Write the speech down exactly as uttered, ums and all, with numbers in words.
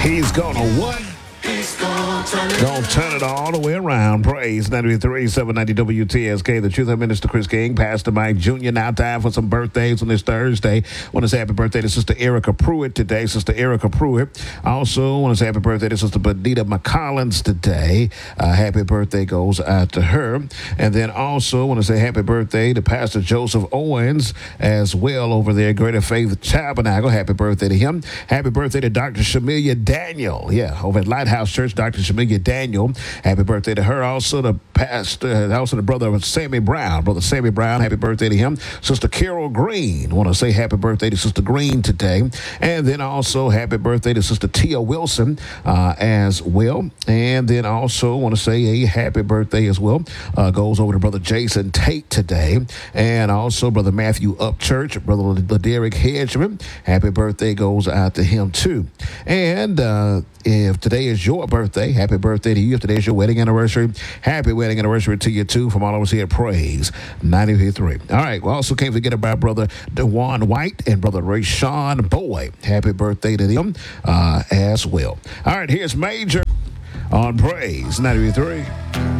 He's gonna what? Gonna turn it all the way around. Praise ninety-three, seven ninety W T S K. The Truth of Minister Chris King, Pastor Mike Junior Now time for some birthdays on this Thursday. Want to say happy birthday to Sister Erica Pruitt today. Sister Erica Pruitt. Also want to say happy birthday to Sister Benita McCollins today. Uh, happy birthday goes out to her. And then also want to say happy birthday to Pastor Joseph Owens as well over there, Greater Faith Tabernacle. Happy birthday to him. Happy birthday to Doctor Shamilia Daniel. Yeah, over at Lighthouse Church, Doctor Shamilia Daniel. Happy birthday to her. Also the pastor, also the brother of Sammy Brown. Brother Sammy Brown, happy birthday to him. Sister Carol Green. Want to say happy birthday to Sister Green today. And then also happy birthday to Sister Tia Wilson uh, as well. And then also want to say a happy birthday as well. Uh, goes over to Brother Jason Tate today. And also Brother Matthew Upchurch, Brother Laderick Hedgeman. Happy birthday goes out to him too. And uh, if today is your birthday, happy birthday to you. If today is your wedding anniversary, happy wedding anniversary to you too from all of us here at Praise ninety-three. All right, we also can't forget about Brother DeJuan White and Brother Rayshawn Boyd. Happy birthday to them uh, as well. All right, here's Major on Praise ninety-three.